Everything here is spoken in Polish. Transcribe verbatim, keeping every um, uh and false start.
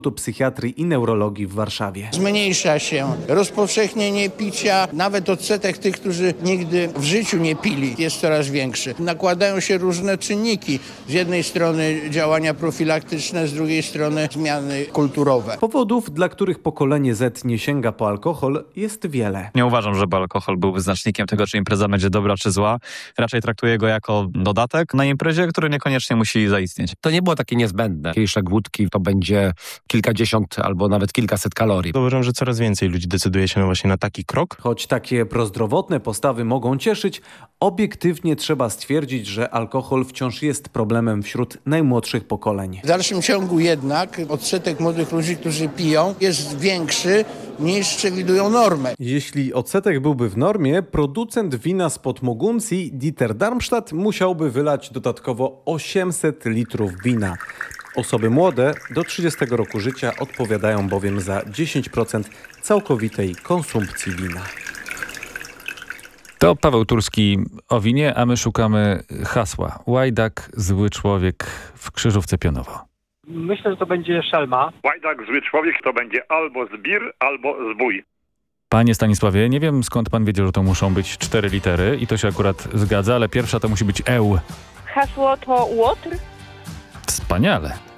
Psychiatrii i Neurologii w Warszawie. Zmniejsza się rozpowszechnienie picia, nawet odsetek tych, którzy nigdy w życiu nie pili, jest coraz większy. Nakładają się różne czynniki. Z jednej strony działania profilaktyczne, z drugiej strony zmiany kulturowe. Powodów, dla których pokolenie Z nie sięga po alkohol, jest wiele. Nie uważam, żeby alkohol był wyznacznikiem tego, czy impreza będzie dobra czy zła. Raczej traktuję go jako dodatek na imprezie, który niekoniecznie musi zaistnieć. To nie było takie niezbędne. Kieliszek wódki to będzie kilkadziesiąt albo nawet kilkaset kalorii. Uważam, że coraz więcej ludzi decyduje się właśnie na taki krok. Choć takie prozdrowotne postawy mogą cieszyć, obiektywnie trzeba stwierdzić, że alkohol wciąż jest problemem wśród najmłodszych pokoleń. W dalszym ciągu jednak odsetek młodych ludzi, którzy piją, jest większy niż przewidują normy. Jeśli odsetek byłby w normie, producent wina spod Moguncji Dieter Darmstadt musiałby wylać dodatkowo osiemset litrów wina. Osoby młode do trzydziestego roku życia odpowiadają bowiem za dziesięć procent całkowitej konsumpcji wina. To Paweł Turski o winie, a my szukamy hasła. Łajdak, zły człowiek w Krzyżówce Pionowo. Myślę, że to będzie szelma. Łajdak, zły człowiek to będzie albo zbir, albo zbój. Panie Stanisławie, nie wiem skąd pan wiedział, że to muszą być cztery litery i to się akurat zgadza, ale pierwsza to musi być eł. Hasło to łotr. Wspaniale.